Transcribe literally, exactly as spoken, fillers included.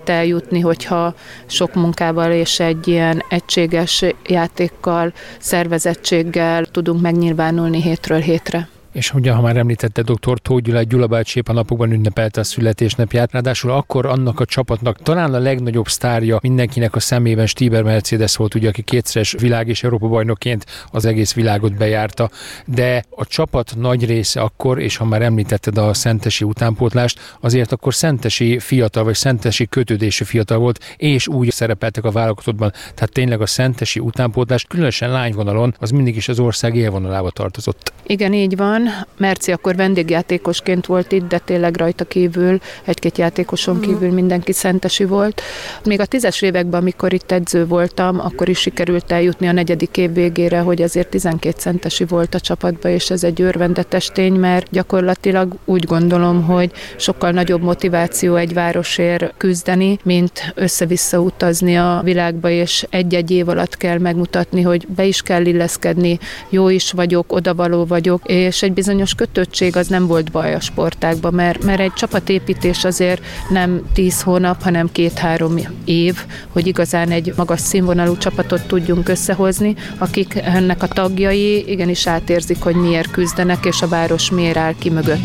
eljutni, hogyha sok munkával és egy ilyen egységes játékkal, szervezettséggel tudunk megnyilvánulni hétről hétre. És ugye, ha már említette dr. Tóth Gyulát, Gyula bácsi épp a napokban ünnepelte a születésnapját, ráadásul akkor annak a csapatnak talán a legnagyobb sztárja mindenkinek a szemében Stieber Mercedes volt, ugye, aki kétszeres világ- és Európa-bajnokként az egész világot bejárta, de a csapat nagy része akkor, és ha már említetted a szentesi utánpótlást, azért akkor szentesi fiatal, vagy szentesi kötődésű fiatal volt, és úgy szerepeltek a válogatottban, tehát tényleg a szentesi utánpótlás, különösen lányvonalon, az mindig is az ország élvonalába tartozott. Igen, így van. Merci akkor vendégjátékosként volt itt, de tényleg rajta kívül, egy-két játékoson kívül mindenki szentesi volt. Még a tízes években, amikor itt edző voltam, akkor is sikerült eljutni a negyedik év végére, hogy azért tizenkét szentesi volt a csapatban, és ez egy örvendetes tény, mert gyakorlatilag úgy gondolom, hogy sokkal nagyobb motiváció egy városért küzdeni, mint össze-vissza utazni a világba, és egy-egy év alatt kell megmutatni, hogy be is kell illeszkedni, jó is vagyok, odavaló vagyok, és egy bizonyos kötöttség az nem volt baj a sportágban, mert, mert egy csapatépítés azért nem tíz hónap, hanem két-három év, hogy igazán egy magas színvonalú csapatot tudjunk összehozni, akik ennek a tagjai igenis átérzik, hogy miért küzdenek, és a város miért áll ki mögött.